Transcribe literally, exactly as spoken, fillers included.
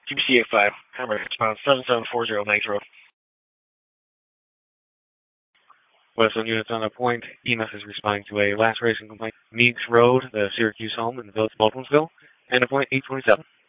G B C eight five, Hammer response seven seven four zero Nitro. Westland units on a point. E M S is responding to a last racing complaint. Meeks Road, the Syracuse home in the village of Baldwinsville, and a point eight twenty-seven.